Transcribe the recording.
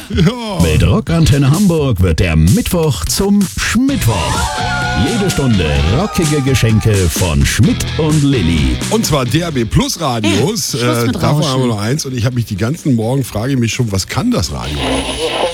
Ja. Mit Rockantenne Hamburg wird der Mittwoch zum Schmittwoch. Jede Stunde rockige Geschenke von Schmidt und Lilly. Und zwar DAB Plus Radios. Schluss mit Davon Rauschen. haben wir noch eins. Und ich habe mich die ganzen Morgen, frage ich mich schon, was kann das Radio?